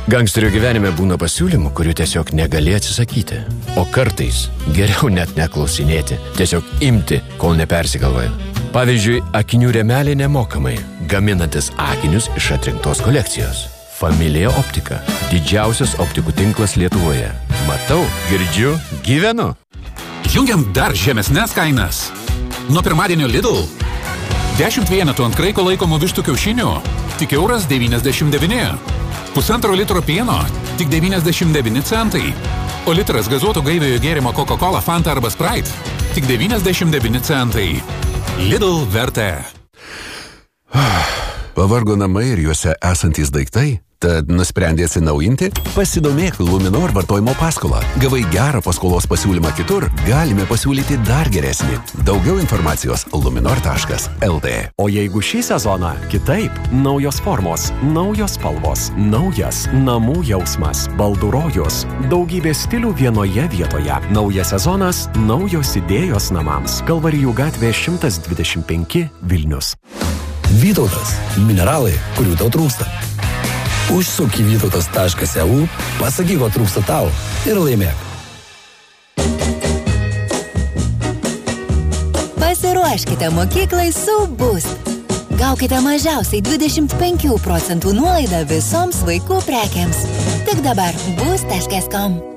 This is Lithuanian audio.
Gangsterio gyvenime būna pasiūlymų, kurių tiesiog negali atsisakyti. O kartais geriau net neklausinėti, tiesiog imti, kol nepersigalvoja. Pavyzdžiui, akinių rėmeliai nemokamai, gaminantis akinius iš atrinktos kolekcijos. Familija Optika – didžiausias optikų tinklas Lietuvoje. Matau, girdžiu, gyvenu. Jungiam dar žemesnes kainas. Nuo pirmadienio Lidl 10 vienetų ant kraiko laikomų vištų kiaušinių tik €1,99. Pusantro litro pieno tik 99 centai. O litras gazuoto gaiviojo gėrimo Coca-Cola, Fanta arba Sprite tik 99 centai. Lidl vertė. Pavargo namai ir juose esantys daiktai? Tad nusprendė atsinaujinti? Pasidomėk Luminor vartojimo paskolą. Gavai gerą paskolos pasiūlymą kitur, galime pasiūlyti dar geresnį. Daugiau informacijos luminor.lt. O jeigu šį sezoną kitaip, naujos formos, naujos spalvos, naujas namų jausmas, baldų rojus, daugybė stilių vienoje vietoje. Naujas sezonas, naujos idėjos namams. Kalvarijų gatvė 125 Vilnius. Vytautas. Mineralai, kurių tau trūksta. Užsuk į vytautas.eu, pasakyk, ko trūksta tau ir laimėk. Pasiruoškite mokyklai su Boost. Gaukite mažiausiai 25% nuolaidą visoms vaikų prekiams. Tik dabar boost.com.